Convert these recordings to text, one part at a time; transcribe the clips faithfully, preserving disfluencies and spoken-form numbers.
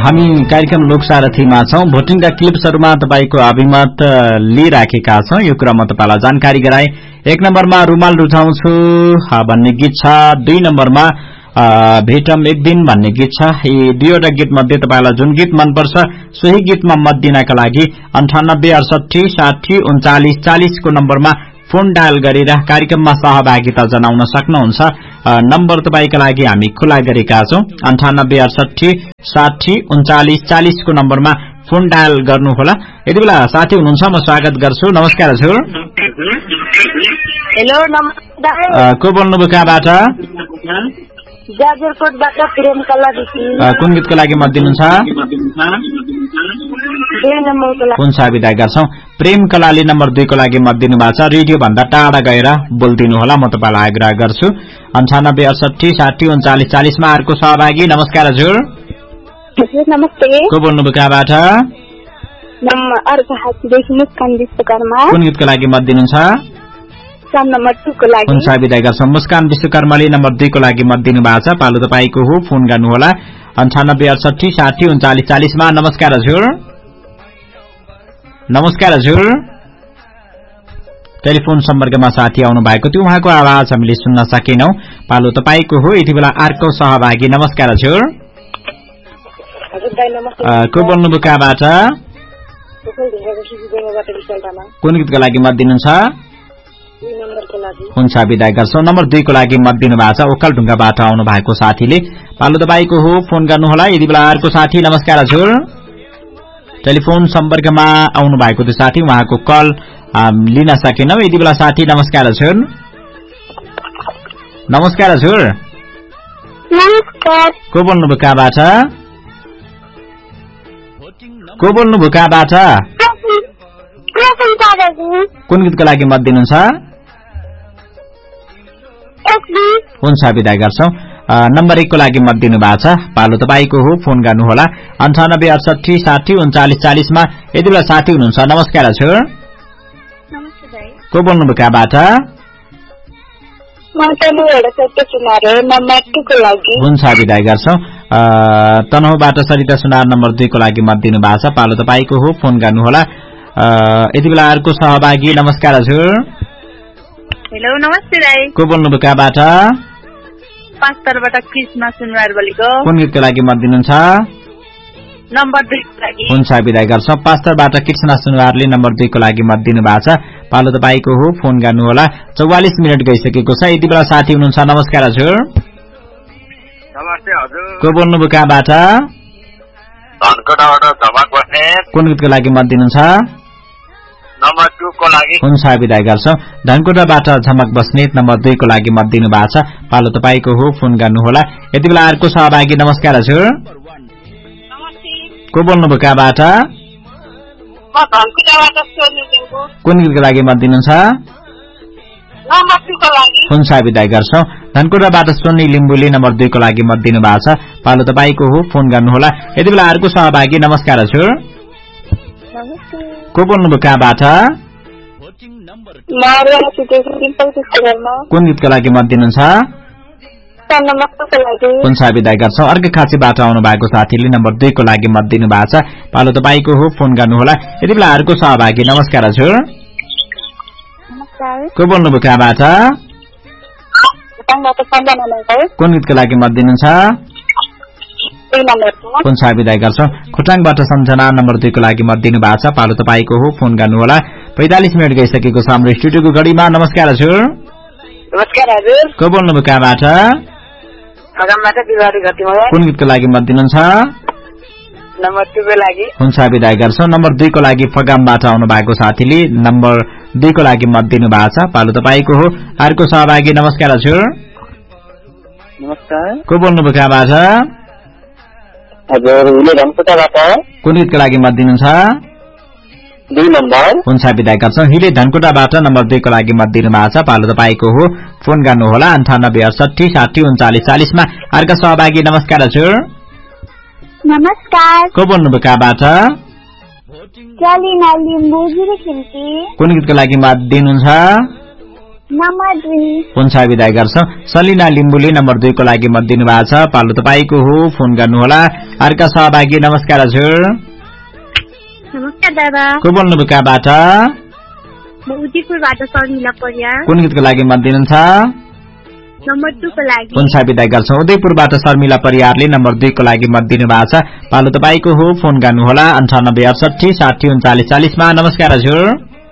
हामी कार्यक्रम लोकसारथीमा छौं। भोटिङका क्लिप्सहरूमा तपाईको अभिमत लिइराखेका छौं। यो कुरा म तपाईलाई जानकारी गराए। एक नम्बरमा रुमाल रुझाउँछु भन्ने गीत छ। दुई नम्बरमा भेटम एक दिन भन्ने गीत छ। यी दुईवटा गीत मध्ये तपाईलाई जुन गीत मनपर्छ सोही गीतमा मत दिनका लागि अन्ठानब्बे अडसठी साठी उन्चालिस चालिस को नम्बरमा फोन डायल गरेर कार्यक्रममा सहभागिता जनाउन सक्नुहुन्छ। नम्बर तपाईका लागि हामी खुला गरेका छौं। अन्ठानब्बे अडसठी साठी उन्चालिस चालिस को नम्बरमा फोन डायल गर्नुहोला। यति बेला साथी हुनुहुन्छ, म स्वागत गर्छु। नमस्कार हजुर। हेलो नमस्कार। को बोल्नुभयो, कहाँबाट? जाजरकोटबाट प्रेम कलादेखि। कुन गीतको लागि मत दिनुहुन्छ? कुन साबिदा गर्छौं? प्रेम कलाले नम्बर दुई को लागि मत दिनु भएको छ। रेडियो भन्दा टाढा गएर बोलिदिनु होला, म तपाईलाई आग्रह गर्छु। अन्ठानब्बे अडसठी साठी उन्चालिस चालिसमा अर्को सहभागी। नमस्कार हजुर। नमस्ते। को बोल्नुभयो, कहाँबाट? कुन गीतको लागि मत दिनुहुन्छ? कुन साबिदा गर्छौं? मुस्कान विश्वकर्माले नम्बर दुई को लागि मत दिनु भएको छ। पालो तपाईको हो, फोन गर्नुहोला। अन्ठानब्बे अडसठी साठी उन्चालिस चालिसमा। नमस्कार हजुर। नमस्कार हजुर। टेलिफोन सम्पर्कमा साथी आउनु भएको थियो, उहाँको आवाज हामीले सुन्न सकेनौं। पालो तपाईको हो, यति बेला अर्को सहभागी। नमस्कार हजुर। को बोल्नुभयो, कहाँबाट? कुन गीतको लागि मत दिनुहुन्छ? हुन्छ विदा गर्छौं। नम्बर दुई को लागि मत दिनु भएको छ। ओकल ढुङ्गाबाट आउनु भएको साथीले। पालो तपाईको हो, फोन गर्नुहोला। यति बेला अर्को साथी। नमस्कार हजुर। टेलिफोन सम्पर्कमा आउनु भएको थियो साथी, उहाँको कल लिन सकेनौं। यति बेला साथी। नमस्कार हजुर। नमस्कार हजुर। नमस्कार। को बोल्नुभयो, कहाँबाट? को बोल्नुभयो, कहाँबाट? कुन गीतको लागि मत दिनुहुन्छ? हुन्छ विदा गर्छौं। नम्बर एक को लागि मत दिनु भएको छ। पालो तपाईको हो, फोन गर्नुहोला। अन्ठानब्बे अडसठी साठी उन्चालिस चालिसमा। यति बेला साथी हुनुहुन्छ। नमस्कार हजुर। को बोल्नुभयो, कहाँबाट? हुन्छ विदा गर्छौं। तनहुबाट सरिता सुनार नम्बर दुई को लागि मत दिनु भएको छ। पालो तपाईको हो, फोन गर्नुहोला। यति बेला अर्को सहभागी। नमस्कार हजुर। हेलो नमस्ते दाइ। को बोल्नुभयो, कहाँबाट? पाँचतरबाट कृष्ण सुनवार बोलेको। कुन गीतको लागि मत दिनुहुन्छ? नम्बर दुई को लागि। हुन्छ विदा गर्छौं। पाँचतरबाट कृष्ण सुनवारले नम्बर दुई को लागि मत दिनु भएको छ। पालो तपाईको हो, फोन गर्नुहोला। चौवालिस मिनट गइसकेको छ। यति बेला साथी हुनुहुन्छ। नमस्कार हजुर। नमस्ते हजुर। को बोल्नुभयो, कहाँबाट? धनकुटाबाट झमक बस्ने। कुन गीतको लागि मत दिनुहुन्छ? नम्बर दुई को लागि। हुन्छ विदा गर्छौं। धनकुटाबाट झमक बस्नेत नम्बर दुई को लागि मत दिनु भएको छ। पालो तपाईको हो, फोन गर्नुहोला। यति बेला अर्को सहभागी। नमस्कार हजुर। को बोल्नुभयो, कहाँबाट? कुन गीतको लागि मत दिनुहुन्छ? हुन्छ विदा गर्छौं। धनकुटाबाट सोनी लिम्बुले नम्बर दुई को लागि मत दिनु भएको छ। पालो तपाईको हो, फोन गर्नुहोला। यति बेला अर्को सहभागी। नमस्कार हजुर। को बोल्नुभयो, कहाँबाट? कुन गीतको लागि मत दिनुहुन्छ? हुन्छ विदा गर्छौं। अर्को खाँचीबाट आउनु भएको साथीले नम्बर दुई को लागि मत दिनु भएको छ। पालो तपाईको हो, फोन गर्नुहोला। यति बेला अर्को सहभागी। नमस्कार हजुर। को बोल्नुभयो, कहाँबाट? कुन गीतको लागि मत दिनुहुन्छ? कुन विदा गर्छौं। खोटाङबाट सम्झना नम्बर दुई को लागि मत दिनु भएको छ। पालो तपाईको हो, फोन गर्नुहोला। पैंतालिस मिनट गइसकेको छ हाम्रो स्टुडियोको घडीमा। नमस्कार हजुर। नमस्कार हजुर। को बोल्नुभयो, कहाँबाट? कुन गीतको लागि मत दिनुहुन्छ? नम्बर दुई को लागि। हुन्छ विदा गर्छौं। नम्बर दुई को लागि फगामबाट आउनु भएको साथीले नम्बर दुई को लागि मत दिनु भएको छ। पालो तपाईको हो, अर्को सहभागी। नमस्कार हजुर। नमस्कार। को बोल्नुभयो, कहाँबाट? हजुर, धनकुटाबाट। कुन गीतको लागि मत दिनुहुन्छ? दुई नम्बर। हुन्छ विदा गर्छौं। हिले धनकुटाबाट नम्बर दुई को लागि मत दिनु भएको छ। पालो तपाईको हो, फोन गर्नुहोला। अन्ठानब्बे अडसठी साठी उन्चालिस चालिसमा। अर्का सहभागी। नमस्कार हजुर। नमस्कार। को बोल्नुभयो, कहाँबाट? Jalina Limbu zero Khimti. कुन गीतको लागि मत दिनुहुन्छ? नम्बर दुई हुन्छ विदाई गर्छौं। सलिना लिम्बुले नम्बर दुई को लागि मत दिनु भएको छ। पालो तपाईको हो, फोन गर्नुहोला। अर्का सहभागी नमस्कार हजुर। नमस्कार दादा। को बोल्नुभयो कहाँबाट? म उदयपुरबाट शर्मिला परियार। कुन गीतको लागि मत दिनुहुन्छ? नम्बर दुई को लागि। हुन्छ विदाई गर्छौं। उदयपुरबाट शर्मिला परियारले नम्बर दुई को लागि मत दिनु भएको छ। पालो तपाईको हो, फोन गर्नुहोला अन्ठानब्बे अडसठी साठी उन्चालिस चालिस मा। नमस्कार हजुर।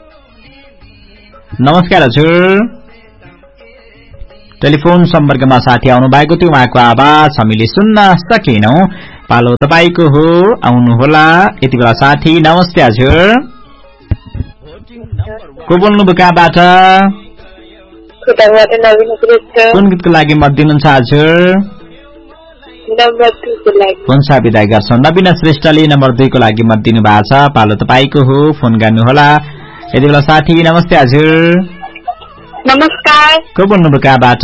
नमस्कार हजुर। टेलिफोन सम्पर्कमा साथी आउनु भएको थियो, उहाँको आवाज हामीले सुन्न सकेनौं। पालो तपाईको हो, आउनुहोला यति बेला साथी। नमस्ते हजुर। को बोल्नुभयो कहाँबाट? कुन गीतको लागि मत दिनुहुन्छ हजुर? हुन्छ विदाई गर्छौं। नवीना श्रेष्ठले नम्बर दुई को लागि मत दिनु भएको छ। पालो तपाईको हो, फोन गर्नुहोला यति बेला साथी। नमस्ते हजुर। नमस्कार। को बोल्नुभयो कहाँबाट?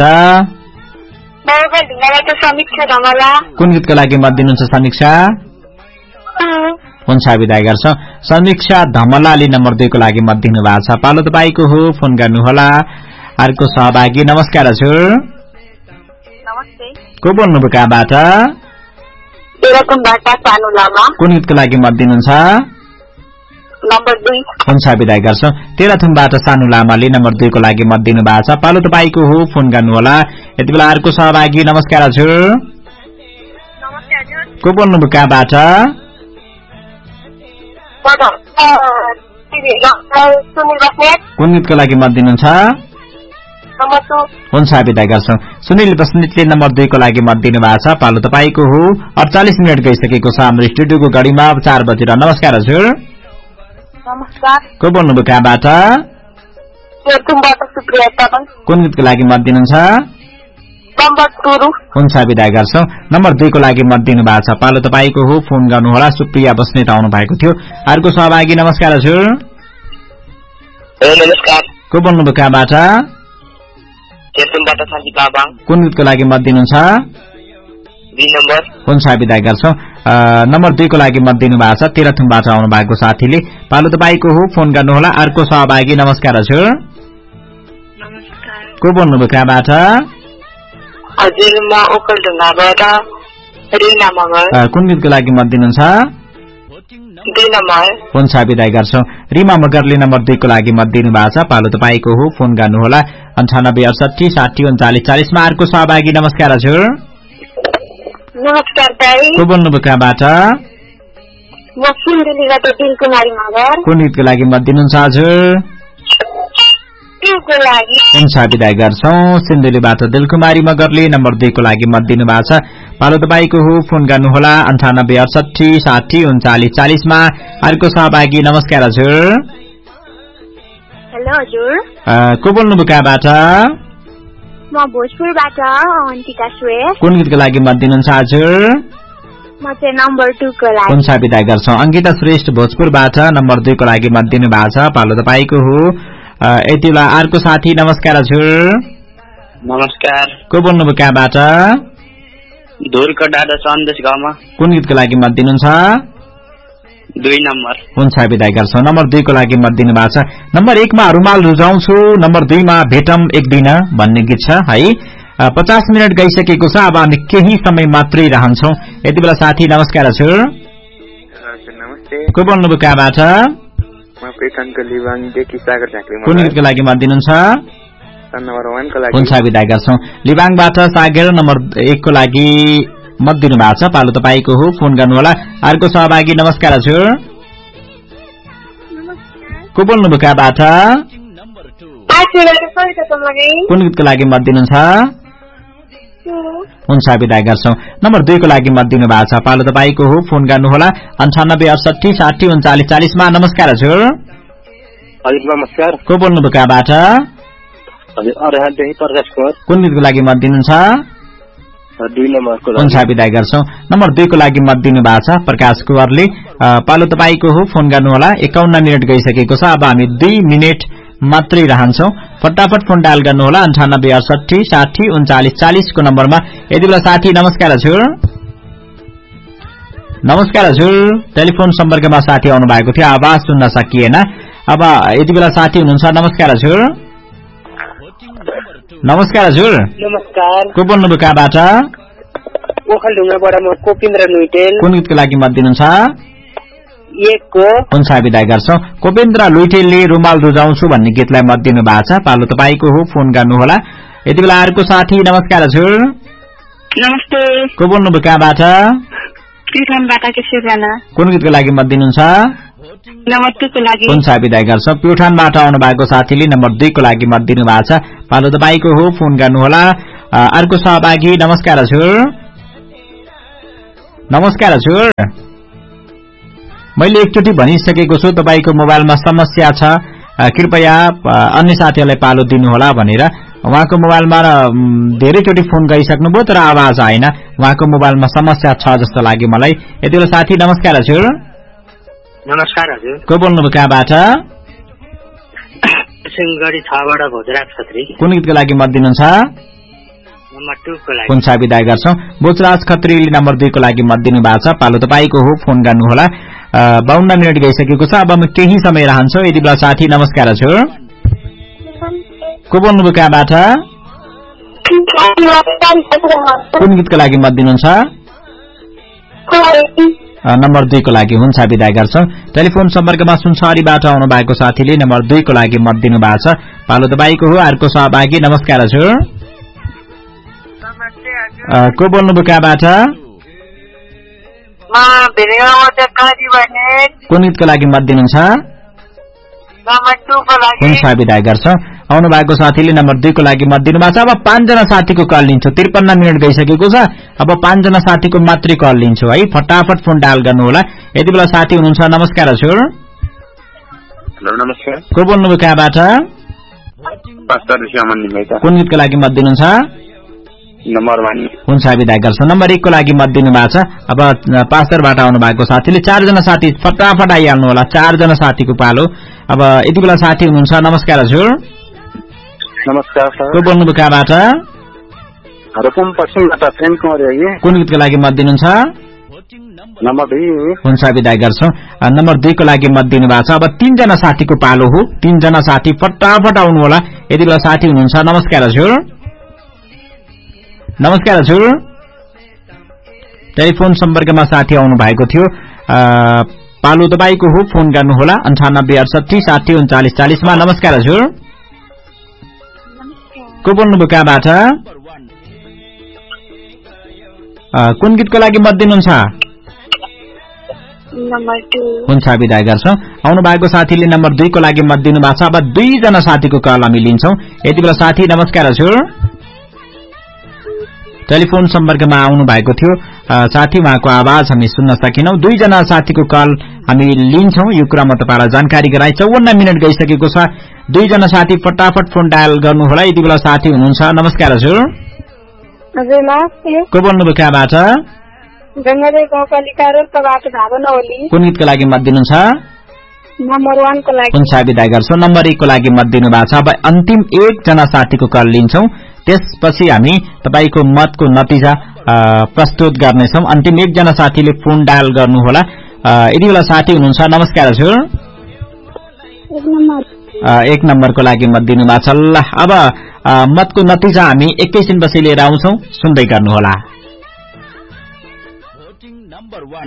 समीक्षा धमला। कुन गीतको लागि मत दिनुहुन्छ समीक्षा? हुन्छ विदाई गर्छौं। समीक्षा धमलाले नम्बर दुई को लागि मत दिनु भएको छ। पालो तपाईको हो, फोन गर्नुहोला। अर्को सहभागी नमस्कार हजुर। नमस्ते। को बोल्नुभयो कहाँबाट? कुन गीतको लागि मत दिनुहुन्छ? नम्बर दुई। हुन्छ विदाई गर्छौं। तेह्रथुमबाट सानु लामाले नम्बर दुई को लागि मत दिनु भएको छ। पालो तपाईको हो, फोन गर्नुहोला यति बेला। अर्को सहभागी नमस्कार हजुर। नमस्ते हजुर। को बोल्नुभयो कहाँबाट? कुन गीतको लागि मत दिनुहुन्छ? हुन्छ विदाई गर्छौं। सुनिल बस्नेतले नम्बर दुई को लागि मत दिनु भएको छ। पालो तपाईको हो, अडचालिस मिनट गइसकेको छ हाम्रो स्टुडियोको घडीमा चार बजेर। नमस्कार हजुर। नमस्कार। को बोल्नुभयो कहाँबाट? कुन गीतको लागि मत दिनुहुन्छ? हुन्छ विदाई गर्छौं। नम्बर दुई को लागि मत दिनु भएको छ। पालो तपाईको हो, फोन गर्नुहोला। सुप्रिया बस्नेत आउनु भएको थियो। अर्को सहभागी नमस्कार हजुर। नमस्कार। को बोल्नुभयो कहाँबाट? कुन गीतको लागि मत दिनुहुन्छ? हुन्छ विदाई गर्छौं। नम्बर दुई को लागि मत दिनु भएको छ। तेह्रथुमबाट आउनु भएको साथीले। पालो तपाईको हो, फोन गर्नुहोला। अर्को सहभागी नमस्कार हजुर। को बोल्नुभयो कहाँबाट? हजुर म ओखलढुङ्गाबाट रिना मगर। कुन गीतको लागि मत दिनुहुन्छ? दुई नम्बर। हुन्छ विदाई गर्छौं। रिमा मगरले नम्बर दुई को लागि मत दिनु भएको छ। पालो तपाईको हो, फोन गर्नुहोला अन्ठानब्बे अडसठी साठी उन्चालिस चालिस मा। अर्को सहभागी नमस्कार हजुर। नमस्कार दाई। को बोल्नुभयो कहाँबाट? म सिन्धुलीबाट दिलकुमारी मगर। कुन गीतको लागि मत दिनुहुन्छ हजुर? हुन्छ विदाई गर्छौं। सिन्धुलीबाट दिलकुमारी मगरले नम्बर दुई को लागि मत दिनु भएको छ। पालो तपाईको हो, फोन गर्नुहोला अन्ठानब्बे अडसठी साठी उन्चालिस चालिस मा। अर्को सहभागी नमस्कार हजुर। हेलो हजुर। को बोल्नुभयो कहाँबाट? म भोजपुरबाट अवन्तिका श्रेष्ठ। कुन गीतको लागि मत दिनुहुन्छ हजुर? म चाहिँ नम्बर दुई को लागि। हुन्छ विदाई गर्छौं। अंकिता श्रेष्ठ भोजपुरबाट नम्बर दुई को लागि मत दिनु भएको छ। पालो तपाईको हो, यति बेला। अर्को साथी नमस्कार हजुर। नमस्कार। को बोल्नुभयो कहाँबाट? धुरकोटाबाट सन्देश गाउँमा। कुन गीतको लागि मत दिनुहुन्छ? दुई नम्बर। हुन्छ विदाई गर्छौं। नम्बर दुई को लागि मत दिनु भएको छ। नम्बर एकमा रुमाल रुझाउँछु, नम्बर दुईमा भेटम एक दिन भन्ने गीत छ है। पचास मिनट गइसकेको छ। अब हामी केही समय मात्रै रहन्छौं। यति बेला साथी नमस्कार हजुर। नमस्ते। को बोल्नुभयो कहाँबाट? कुन गीतको लागि मत दिनुहुन्छ? हुन्छ विदाई गर्छौं। लिबाङबाट सागर नम्बर एक को लागि मत दिनु भएको छ। पालो तपाईको हो, फोन गर्नुहोला। अर्को सहभागी नमस्कार हजुर। को बोल्नुभयो कहाँबाट? कुन गीतको लागि मत दिनुहुन्छ? हुन्छ विदाई गर्छौं। नम्बर दुई को लागि मत दिनु भएको छ। पालो तपाईको हो, फोन गर्नुहोला अन्ठानब्बे अडसठी साठी उन्चालिस चालिस मा। नमस्कार हजुर। हजुर नमस्कार। को बोल्नुभयो कहाँबाट? हजुर कुन गीतको लागि मत दिनुहुन्छ? दुई नम्बरको लागि। हुन्छ विदाई गर्छौं। नम्बर दुई को लागि मत दिनु भएको छ प्रकाश कुवरले। पालो तपाईको हो, फोन गर्नुहोला। एकाउन्न मिनट गइसकेको छ। अब हामी दुई मिनट मात्रै रहन्छौं। फटाफट फोन डायल गर्नुहोला अन्ठानब्बे अडसठी साठी उन्चालिस चालिस को नम्बरमा। यति बेला साथी नमस्कार हजुर। नमस्कार हजुर। टेलिफोन सम्पर्कमा साथी आउनु भएको थियो, आवाज सुन्न सकिएन। अब यति बेला साथी हुनुहुन्छ। नमस्कार हजुर। नमस्कार हजुर नमस्कार को बोल्नुभयो कहाँबाट ओखलढुङ्गाबाट म कोपिन्द्र लुइटेल कुन गीतको लागि मत दिनुहुन्छ एकको हुन्छ विदाय गर्छौं कोपिन्द्र लुइटेलले रुमाल रुजाउँछु भन्ने गीतलाई मत दिनु भएको छ पालो तपाईको हो फोन गर्नुहोला यति बेला अर्को साथी नमस्कार हजुर नमस्ते को बोल्नुभयो कहाँबाट प्युठानबाट किशोर राणा कुन गीतको लागि मत दिनुहुन्छ नम्बर टू को लागि हुन्छ विदाय गर्छौं प्युठानबाट आउनु भएको साथीले नम्बर दुई को लागि मत दिनु भएको छ पालो तपाईको हो फोन गर्नुहोला अर्को सहभागी नमस्कार हजुर नमस्कार हजुर मैले एकचोटि भनिसकेको छु तपाईको मोबाइलमा समस्या छ कृपया अन्य साथीहरुलाई पालो दिनुहोला भनेर उहाँको मोबाइलमा धेरैचोटि फोन गरिसक्नुभयो तर आवाज आएन उहाँको मोबाइलमा समस्या छ जस्तो लाग्यो मलाई यति बेला साथी नमस्कार हजुर नमस्कार हजुर को बोल्नुभयो कहाँबाट सिंहगढी छबाट भोजराज खत्री कुन गीतको लागि मत दिनुहुन्छ नम्बर टू को लागि हुन्छ विदाय गर्छौं भोजराज खत्रीले नम्बर दुई को लागि मत दिनु भएको छ पालो तपाईको हो फोन गर्नुहोला बाउन्न मिनट गइसकेको छ अब म केही समय रहन्छ यति बेला साथी नमस्कार हजुर को बोल्नुभयो कहाँबाट कुन गीतको लागि मत दिनुहुन्छ नम्बर दुई को लागि हुन्छ विदाय गर्छौं टेलिफोन सम्पर्कमा सुनसरीबाट आउनु भएको साथीले नम्बर दुई को लागि मत दिनु भएको छ पालो तपाईको हो अर्को सहभागी नमस्कार हजुर को बोल्नुभयो कहाँबाट कुन गीतको लागि मत दिनुहुन्छ हुन्छ विदाय गर्छौं आउनु भएको साथीले नम्बर दुई को लागि मत दिनु भएको छ अब पाँचजना साथीको कल लिन्छु त्रिपन्न मिनट गइसकेको छ अब पाँचजना साथीको मात्रै कल लिन्छु है फटाफट फोन डायल गर्नुहोला यति बेला साथी हुनुहुन्छ नमस्कार हजुर हेलो नमस्कार को बोल्नुभयो कहाँबाट कुन गीतको लागि मत दिनुहुन्छ नम्बर वन हुन्छ विदाय गर्छौं नम्बर एक को लागि मत दिनु भएको छ अब पास्टरबाट आउनु भएको साथीले चारजना साथी फटाफट आइहाल्नु होला चारजना साथीको पालो अब यति बेला साथी हुनुहुन्छ नमस्कार हजुर नमस्कार सर को बोल्नुभयो कहाँबाट रुकुम पश्चिमबाट प्रेम कुमार हो कुन गीतको लागि मत दिनुहुन्छ नम्बर दुई हुन्छ विदाय गर्छौं नम्बर दुई को लागि मत दिनु भएको छ अब तीनजना साथीको पालो हो तीनजना साथी फटाफट आउनु होला यति बेला साथी हुनुहुन्छ नमस्कार हजुर नमस्कार हजुर टेलिफोन सम्पर्कमा साथी आउनु भएको थियो पालो तपाईको हो फोन गर्नुहोला अन्ठानब्बे अडसठी साठी उन्चालिस चालिसमा नमस्कार हजुर को बोल्नुभयो कहाँबाट कुन गीतको लागि मत दिनुहुन्छ हुन्छ विदाय गर्छौं आउनु भएको साथीले नम्बर दुई को लागि मत दिनु भएको छ अब दुईजना साथीको कल हामी लिन्छौं यति बेला साथी नमस्कार हजुर टेलिफोन सम्पर्कमा आउनु भएको थियो साथी उहाँको आवाज हामी सुन्न सकेनौं दुईजना साथीको कल हामी लिन्छौं यो कुरामा तपाईलाई जानकारी गराइ चौवन्न मिनट गइसकेको छ दुईजना साथी फटाफट फोन डायल गर्नुहोला यति बेला साथी हुनुहुन्छ नमस्कार हजुर हजुर नमस्ते को बोल्नुभयो कहाँबाट गंगादेव गाउँपालिका रोल्पाबाट भावना ओली कुन गीतको लागि मत दिनुहुन्छ नम्बर वन को लागि हुन्छ विदाय गर्छौं नम्बर एक को लागि मत दिनु भएको छ अब अन्तिम एकजना साथीको कल लिन्छौं त्यसपछि हामी तपाईको मतको नतिजा प्रस्तुत गर्नेछौं अन्तिम एकजना साथीले फोन डायल गर्नुहोला यति बेला साथी हुनुहुन्छ नमस्कार हजुर एक नम्बरको लागि मत दिनु भएको छ ल अब मतको नतिजा हामी एकैछिनपछि लिएर आउँछौं सुन्दै गर्नुहोला